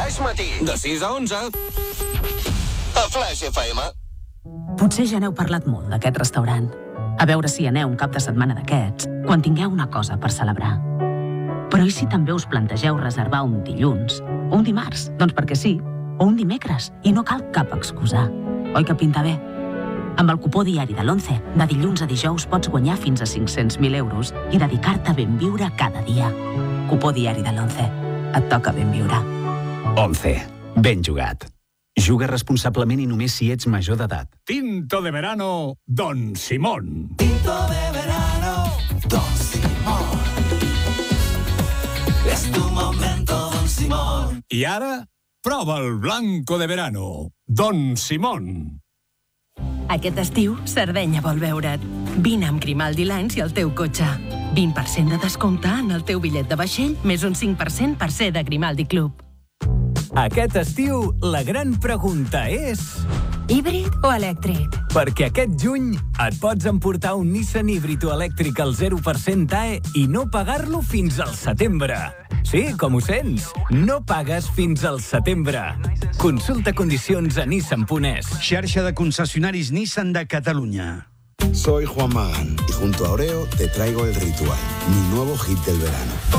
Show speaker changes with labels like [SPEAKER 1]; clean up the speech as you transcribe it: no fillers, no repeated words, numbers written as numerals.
[SPEAKER 1] Flash Matí, de 6 a 11, a Flash FM.
[SPEAKER 2] Potser ja n'heu parlat molt d'aquest restaurant. A veure si aneu un cap de setmana d'aquests, quan tingueu una cosa per celebrar. Però i si també us plantegeu reservar un dilluns, o un dimarts, doncs perquè sí, o un dimecres, i no cal cap excusa. Oi que pinta bé? Amb el cupó diari de l'11, de dilluns a dijous pots guanyar fins a 500.000 euros i dedicar-te a ben viure cada dia. Cupó diari de l'11. Et toca ben viure.
[SPEAKER 3] 11. Ben jugat. Juga responsablement i només si ets major d'edat.
[SPEAKER 4] Tinto de verano, Don Simón.
[SPEAKER 5] Tinto de verano, Don Simón. Es tu momento, Don Simón.
[SPEAKER 4] I ara, prova el blanco de verano, Don Simón.
[SPEAKER 6] Aquest estiu, Sardenya vol veure't. Vine amb Grimaldi Lines i el teu cotxe. 20% de descompte en el teu bitllet de vaixell, més un 5% per ser de Grimaldi Club.
[SPEAKER 7] Aquest estiu, la gran pregunta és...
[SPEAKER 6] Híbrid o elèctric?
[SPEAKER 7] Perquè aquest juny et pots emportar un Nissan híbrid o elèctric al 0% TAE i no pagar-lo fins al setembre. Sí, com ho sents? No pagues fins al setembre. Consulta condicions a Nissan.es.
[SPEAKER 8] Xarxa de concesionaris Nissan de Catalunya.
[SPEAKER 9] Soy Juan Magán y junto a Oreo te traigo El Ritual, mi nuevo hit del verano.